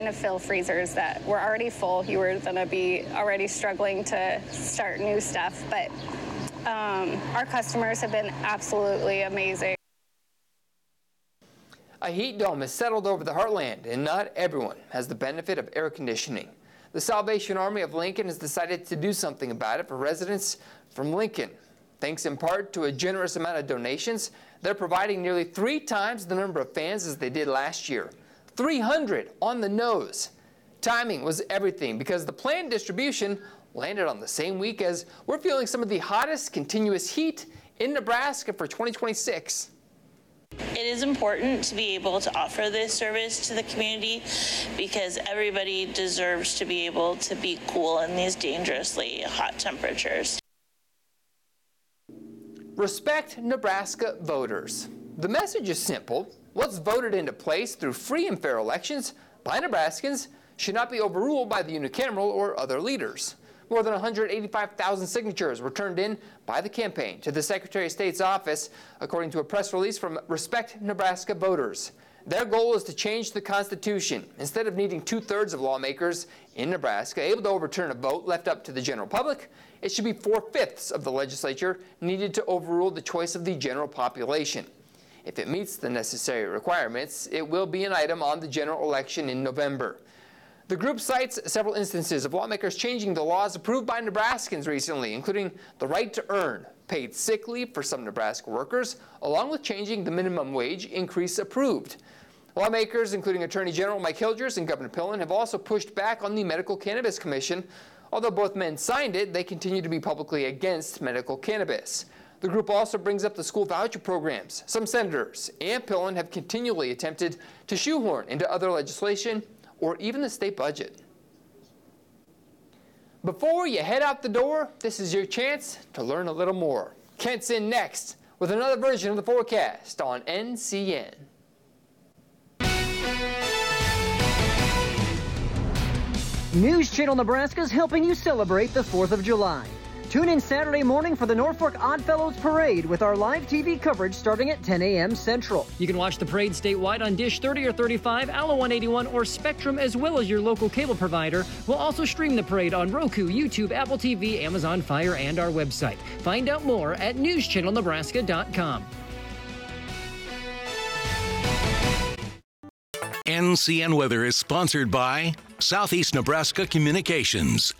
To fill freezers that were already full. You were going to be already struggling to start new stuff, but our customers have been absolutely amazing. A heat dome has settled over the heartland, and not everyone has the benefit of air conditioning. The Salvation Army of Lincoln has decided to do something about it for residents from Lincoln. Thanks in part to a generous amount of donations, they're providing nearly 3 times the number of fans as they did last year. 300 on the nose. Timing was everything because the planned distribution landed on the same week as we're feeling some of the hottest continuous heat in Nebraska for 2026. It is important to be able to offer this service to the community because everybody deserves to be able to be cool in these dangerously hot temperatures. Respect Nebraska voters. The message is simple. What's voted into place through free and fair elections by Nebraskans should not be overruled by the unicameral or other leaders. More than 185,000 signatures were turned in by the campaign to the Secretary of State's office, according to a press release from Respect Nebraska voters. Their goal is to change the Constitution. Instead of needing 2/3 of lawmakers in Nebraska able to overturn a vote left up to the general public, it should be 4/5 of the legislature needed to overrule the choice of the general population. If it meets the necessary requirements, it will be an item on the general election in November. The group cites several instances of lawmakers changing the laws approved by Nebraskans recently, including the right to earn paid sick leave for some Nebraska workers, along with changing the minimum wage increase approved. Lawmakers, including Attorney General Mike Hilgers and Governor Pillen, have also pushed back on the Medical Cannabis Commission. Although both men signed it, they continue to be publicly against medical cannabis. The group also brings up the school voucher programs. Some senators and Pillen have continually attempted to shoehorn into other legislation or even the state budget. Before you head out the door, this is your chance to learn a little more. Kent's in next with another version of the forecast on NCN. News Channel Nebraska is helping you celebrate the 4th of July. Tune in Saturday morning for the Norfolk Oddfellows Parade with our live TV coverage starting at 10 a.m. Central. You can watch the parade statewide on Dish 30 or 35, Allo 181, or Spectrum, as well as your local cable provider. We'll also stream the parade on Roku, YouTube, Apple TV, Amazon Fire, and our website. Find out more at newschannelnebraska.com. NCN Weather is sponsored by Southeast Nebraska Communications.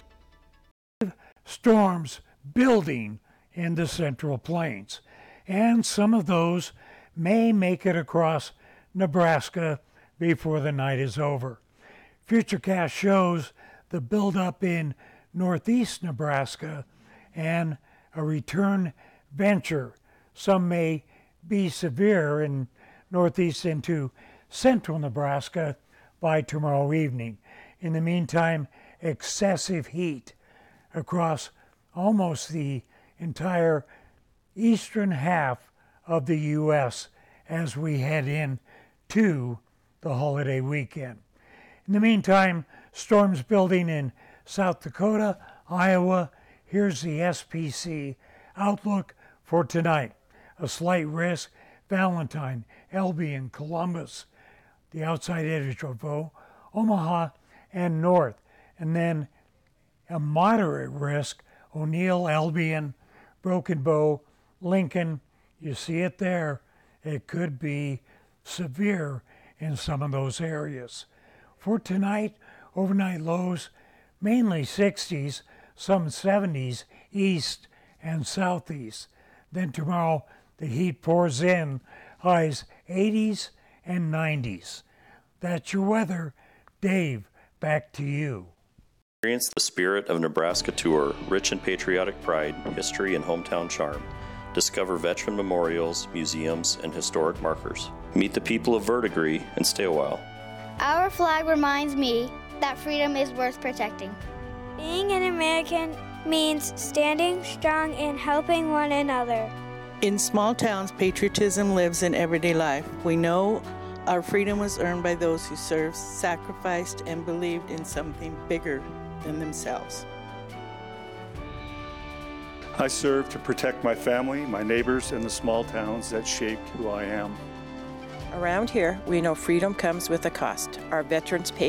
Storms building in the Central Plains, and some of those may make it across Nebraska before the night is over. Futurecast shows the buildup in northeast Nebraska and a return venture. Some may be severe in northeast into central Nebraska by tomorrow evening. In the meantime, excessive heat across almost the entire eastern half of the U.S. as we head in to the holiday weekend. In the meantime, storms building in South Dakota, Iowa. Here's the SPC outlook for tonight. A slight risk, Valentine, Albion, Columbus, the outside edge of Omaha, and north. And then a moderate risk, O'Neill, Albion, Broken Bow, Lincoln. You see it there. It could be severe in some of those areas. For tonight, overnight lows, mainly 60s, some 70s, east and southeast. Then tomorrow, the heat pours in, highs 80s and 90s. That's your weather. Dave, back to you. Experience the Spirit of Nebraska tour, rich in patriotic pride, history, and hometown charm. Discover veteran memorials, museums, and historic markers. Meet the people of Verdigris and stay a while. Our flag reminds me that freedom is worth protecting. Being an American means standing strong and helping one another. In small towns, patriotism lives in everyday life. We know our freedom was earned by those who served, sacrificed, and believed in something bigger than themselves. I serve to protect my family, my neighbors, and the small towns that shaped who I am. Around here, we know freedom comes with a cost. Our veterans pay